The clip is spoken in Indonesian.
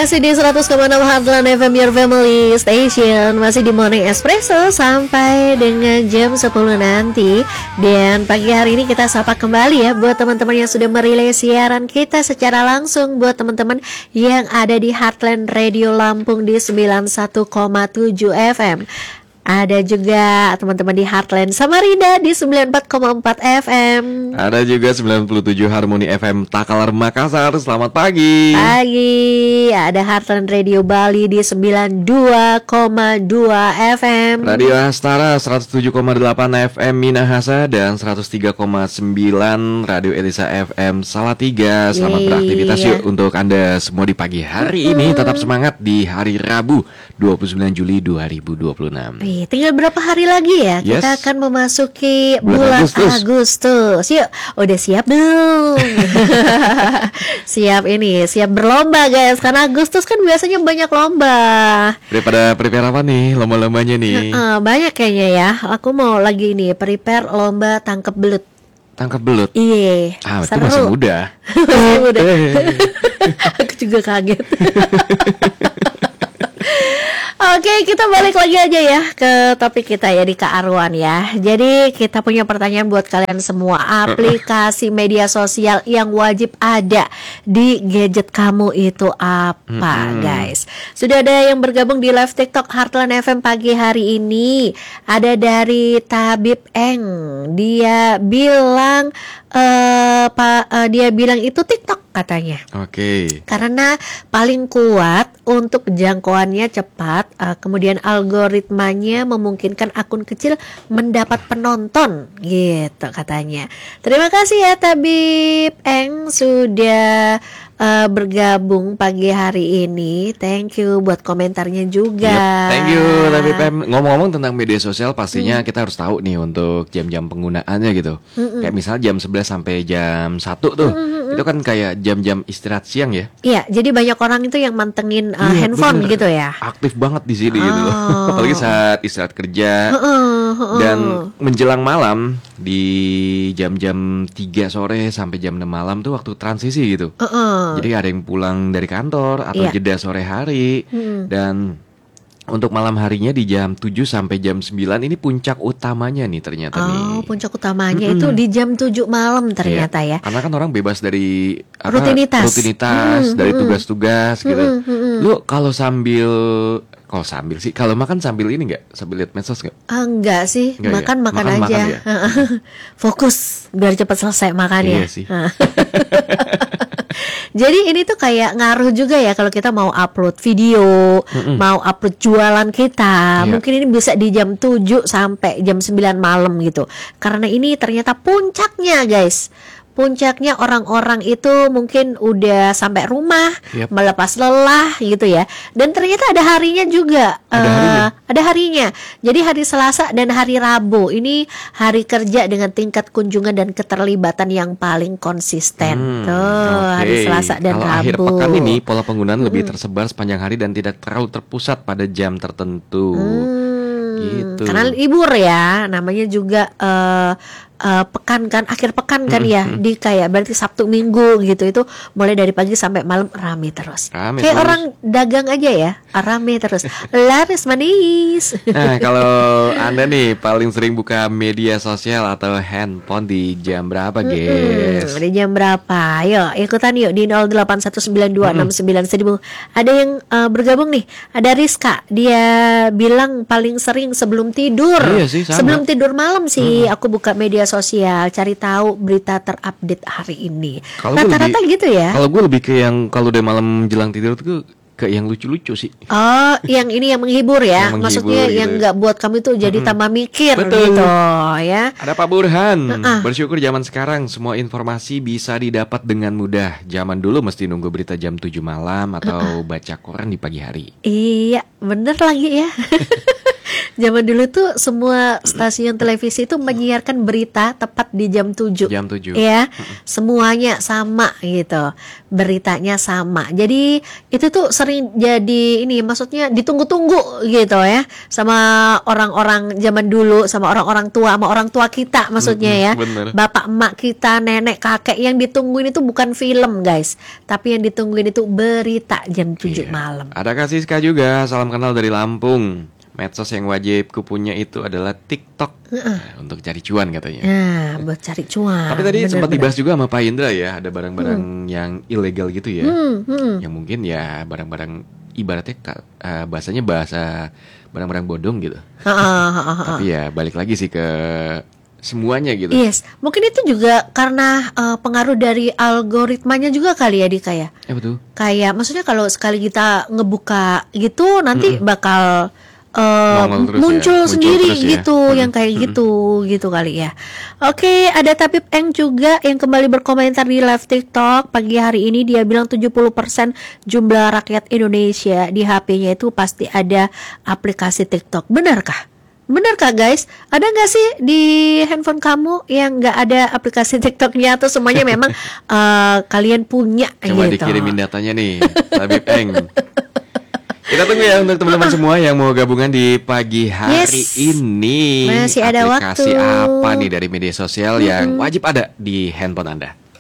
Masih di 100,6 Heartland FM Your Family Station. Masih di Morning Espresso sampai dengan jam 10 nanti. Dan pagi hari ini kita sapa kembali ya buat teman-teman yang sudah merilai siaran kita secara langsung. Buat teman-teman yang ada di Heartland Radio Lampung di 91,7 FM. Ada juga teman-teman di Heartland Samarinda di 94,4 FM. Ada juga 97 Harmoni FM Takalar Makassar. Selamat pagi. Pagi. Ada Heartland Radio Bali di 92,2 FM. Radio Astara 107,8 FM Minahasa dan 103,9 Radio Elisa FM Salatiga. Selamat beraktivitas yuk untuk Anda semua di pagi hari ini. Tetap semangat di hari Rabu 29 Juli 2026. Tinggal berapa hari lagi ya? Yes. Kita akan memasuki bulan Agustus. Yuk, udah siap belum? Siap berlomba guys. Karena Agustus kan biasanya banyak lomba. Daripada prepare apa nih lomba-lombanya nih? Banyak kayaknya ya. Aku mau lagi nih prepare lomba tangkap belut. Tangkap belut? Iya. Itu masih muda. Masih muda. Aku juga kaget. Oke, kita balik lagi aja ya ke topik kita ya di Kak Arwan ya. Jadi kita punya pertanyaan buat kalian semua. Aplikasi media sosial yang wajib ada di gadget kamu itu apa guys? Sudah ada yang bergabung di live TikTok Heartland FM pagi hari ini. Ada dari Tabib Eng. Dia bilang dia bilang itu TikTok katanya. Oke. Karena paling kuat untuk jangkauannya cepat, kemudian algoritmanya memungkinkan akun kecil mendapat penonton, gitu katanya. Terima kasih ya Tabib Eng sudah bergabung pagi hari ini. Thank you buat komentarnya juga. Thank you Tabib Eng. Ngomong-ngomong tentang media sosial, pastinya kita harus tahu nih untuk jam-jam penggunaannya gitu. Kayak misalnya jam 11 sampai jam 1 tuh. Itu kan kayak jam-jam istirahat siang ya. Iya, jadi banyak orang itu yang mantengin handphone bener. gitu ya. Aktif banget di sini gitu. Apalagi saat istirahat kerja. Dan menjelang malam di jam-jam 3 sore sampai jam 6 malam tuh waktu transisi gitu. Jadi ada yang pulang dari kantor atau jeda sore hari. Dan untuk malam harinya di jam 7 sampai jam 9 ini puncak utamanya nih ternyata nih. Puncak utamanya itu di jam 7 malam ternyata ya. Karena kan orang bebas dari rutinitas dari tugas-tugas gitu. Lu kalau makan sambil ini nggak? Sambil lihat medsos nggak? Enggak sih, makan aja. Ya? Fokus biar cepat selesai makannya. Iya sih. Jadi ini tuh kayak ngaruh juga ya kalau kita mau upload video, mau upload jualan kita. Mungkin ini bisa di jam 7 sampai jam 9 malam gitu. Karena ini ternyata puncaknya guys. Puncaknya orang-orang itu mungkin udah sampai rumah, melepas lelah gitu ya. Dan ternyata ada harinya juga. Ada harinya. Jadi hari Selasa dan hari Rabu ini hari kerja dengan tingkat kunjungan dan keterlibatan yang paling konsisten. Hari Selasa dan Kalau Rabu. Akhir pekan ini pola penggunaan lebih tersebar sepanjang hari dan tidak terlalu terpusat pada jam tertentu. Gitu. Karena libur ya, namanya juga pekan kan, akhir pekan kan ya, di kayak berarti Sabtu Minggu gitu, itu mulai dari pagi sampai malam rame terus. Kayak orang dagang aja ya, rame terus, laris manis. Nah, kalau Anda nih paling sering buka media sosial atau handphone di jam berapa, guys? Di jam berapa? Ayo ikutan yuk di 0819269100. Ada yang bergabung nih, ada Rizka, dia bilang paling sering sebelum tidur. Iya sih, sama. Sebelum tidur malam sih aku buka media sosial, cari tahu berita terupdate hari ini. Rata-rata gitu ya. Kalau gue lebih ke yang kalau udah malam jelang tidur tuh ke yang lucu-lucu sih. Oh, yang ini yang menghibur ya. Maksudnya gitu. Yang nggak buat kami tuh jadi tambah mikir. Betul. Gitu ya. Ada Pak Burhan. Bersyukur zaman sekarang semua informasi bisa didapat dengan mudah. Zaman dulu mesti nunggu berita jam 7 malam atau baca koran di pagi hari. Iya, bener lagi ya. Zaman dulu tuh semua stasiun televisi itu menyiarkan berita tepat di jam 7. Jam 7. Ya, semuanya sama gitu. Beritanya sama. Jadi itu tuh sering jadi ini, maksudnya ditunggu-tunggu gitu ya, sama orang-orang zaman dulu, sama orang-orang tua, sama orang tua kita maksudnya ya. Bener. Bapak emak kita, nenek, kakek, yang ditungguin itu bukan film guys, tapi yang ditungguin itu berita jam 7 malam. Ada Kak Siska juga, salam kenal dari Lampung. Medsos yang wajib kupunya itu adalah TikTok. Untuk cari cuan katanya. Nah, buat cari cuan. Tapi tadi sempat dibahas juga sama Pak Indra ya, ada barang-barang yang ilegal gitu ya. Yang mungkin ya barang-barang ibaratnya bahasanya bahasa barang-barang bodong gitu. Tapi ya balik lagi sih ke semuanya gitu. Yes, mungkin itu juga karena pengaruh dari algoritmanya juga kali ya, Dika ya. Ya betul. Kayak maksudnya kalau sekali kita ngebuka gitu nanti bakal muncul sendiri terus ya. gitu, yang kayak gitu kali ya. Oke, ada Tabib Eng juga yang kembali berkomentar di live TikTok pagi hari ini. Dia bilang 70% jumlah rakyat Indonesia di HP-nya itu pasti ada aplikasi TikTok. Benarkah? Benarkah guys? Ada nggak sih di handphone kamu yang nggak ada aplikasi TikToknya, atau semuanya memang kalian punya? Coba gitu. dikirimin datanya nih, Tabib Eng. Kita tunggu ya untuk teman-teman semua yang mau gabungan di pagi hari ini. Masih ada aplikasi waktu. apa nih dari media sosial yang wajib ada di handphone Anda?